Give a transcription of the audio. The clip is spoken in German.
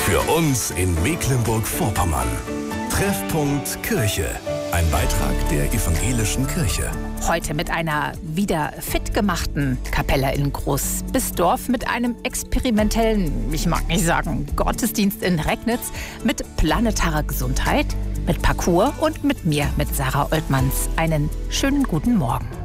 Für uns in Mecklenburg-Vorpommern. Treffpunkt Kirche. Ein Beitrag der evangelischen Kirche. Heute mit einer wieder fit gemachten Kapelle in Großbisdorf, mit einem experimentellen, ich mag nicht sagen, Gottesdienst in Regnitz, mit planetarer Gesundheit, mit Parcours und mit mir, mit Sarah Oltmanns. Einen schönen guten Morgen.